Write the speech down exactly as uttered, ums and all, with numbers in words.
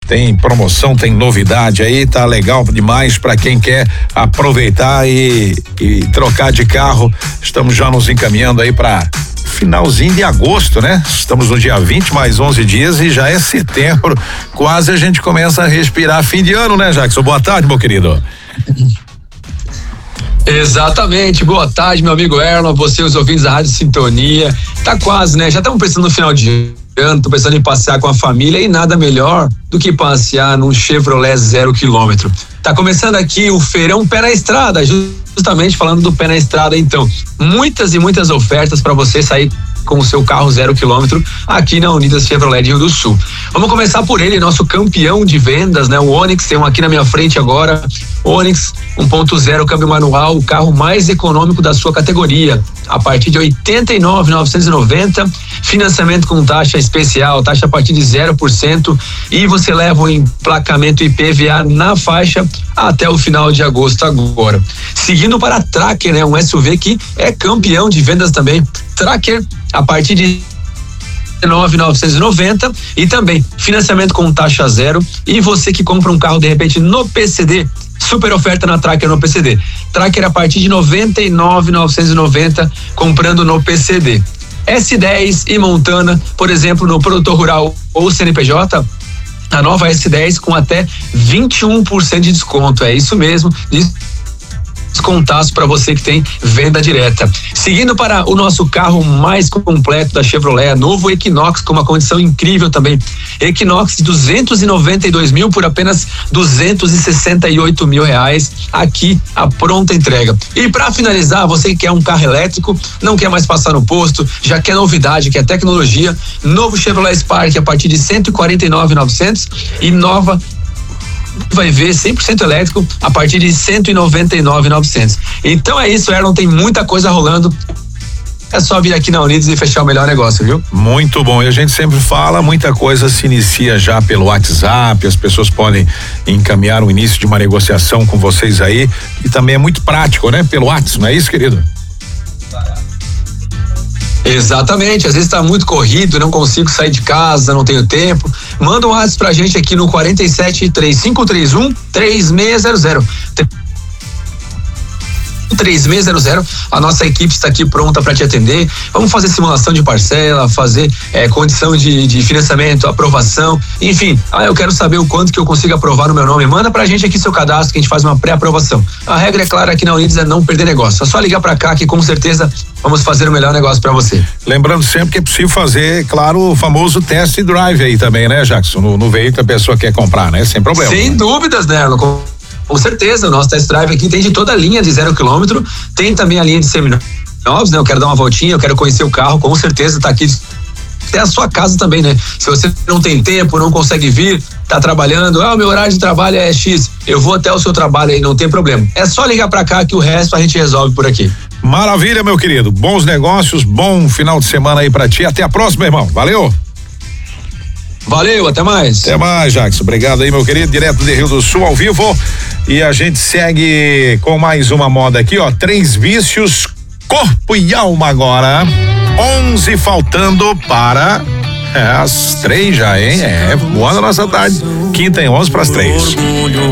tem promoção, tem novidade aí, tá legal demais para quem quer aproveitar e, e trocar de carro. Estamos já nos encaminhando aí para finalzinho de agosto, né? Estamos no dia vinte, mais onze dias e já é setembro. Quase a gente começa a respirar fim de ano, né, Jackson? Boa tarde, meu querido. Exatamente, boa tarde, meu amigo Erlon, você, os ouvintes da Rádio Sintonia. Tá quase, né? Já estamos pensando no final de ano, tô pensando em passear com a família e nada melhor do que passear num Chevrolet zero quilômetro. Tá começando aqui o feirão Pé na Estrada, justamente falando do pé na estrada, então. Muitas e muitas ofertas para você sair com o seu carro zero quilômetro aqui na Unidas Chevrolet de Rio do Sul. Vamos começar por ele, nosso campeão de vendas, né? O Onix, tem um aqui na minha frente agora. Onix um ponto zero câmbio manual, o carro mais econômico da sua categoria, a partir de oitenta e nove mil novecentos e noventa, financiamento com taxa especial, taxa a partir de zero por cento, e você leva o emplacamento I P V A na faixa até o final de agosto agora. Seguindo para a Tracker, né? Um S U V que é campeão de vendas também. Tracker a partir de nove mil novecentos e noventa e também financiamento com taxa zero, e você que compra um carro de repente no P C D, super oferta na Tracker no P C D. Tracker a partir de noventa e nove mil novecentos e noventa comprando no P C D. S dez e Montana, por exemplo, no produtor rural ou C N P J, a nova S dez com até vinte e um por cento de desconto. É isso mesmo, descontaço para você que tem venda direta. Seguindo para o nosso carro mais completo da Chevrolet, novo Equinox, com uma condição incrível também. Equinox duzentos e noventa e dois mil por apenas duzentos e sessenta e oito mil reais, aqui a pronta entrega. E para finalizar, você que quer um carro elétrico, não quer mais passar no posto, já quer novidade, quer tecnologia, novo Chevrolet Spark a partir de cento e quarenta e nove mil e novecentos e nova vai ver cem por cento elétrico a partir de cento e noventa e nove mil e novecentos. Então é isso, Erlon, tem muita coisa rolando. É só vir aqui na Unidas e fechar o melhor negócio, viu? Muito bom. E a gente sempre fala, muita coisa se inicia já pelo WhatsApp, as pessoas podem encaminhar o início de uma negociação com vocês aí, e também é muito prático, né? Pelo WhatsApp, não é isso, querido? Exatamente, às vezes tá muito corrido, não consigo sair de casa, não tenho tempo. Manda um WhatsApp pra gente aqui no quarenta e sete, três cinco três um, três seis zero zero. três seis zero zero, a nossa equipe está aqui pronta para te atender. Vamos fazer simulação de parcela, fazer é, condição de, de financiamento, aprovação, enfim. Ah, eu quero saber o quanto que eu consigo aprovar no meu nome. Manda pra gente aqui seu cadastro que a gente faz uma pré-aprovação. A regra é clara aqui na Unidas, é não perder negócio. É só ligar pra cá que com certeza vamos fazer o melhor negócio para você. Lembrando sempre que é possível fazer, claro, o famoso test drive aí também, né, Jackson? No, no veículo que a pessoa quer comprar, né? Sem problema. Sem né? dúvidas, né, Erlon? Com certeza, o nosso test drive aqui tem de toda a linha de zero quilômetro, tem também a linha de seminovos, né? Eu quero dar uma voltinha, eu quero conhecer o carro, com certeza tá aqui até a sua casa também, né? Se você não tem tempo, não consegue vir, tá trabalhando, ah, o meu horário de trabalho é X, eu vou até o seu trabalho aí, não tem problema. É só ligar pra cá que o resto a gente resolve por aqui. Maravilha, meu querido. Bons negócios, bom final de semana aí pra ti. Até a próxima, irmão. Valeu. Valeu, até mais. Até mais, Jackson. Obrigado aí, meu querido, direto de Rio do Sul, ao vivo. E a gente segue com mais uma moda aqui, ó. Três vícios, corpo e alma agora. Onze faltando para é, as três já, hein? É, boa na nossa tarde. Quinta em onze para as três.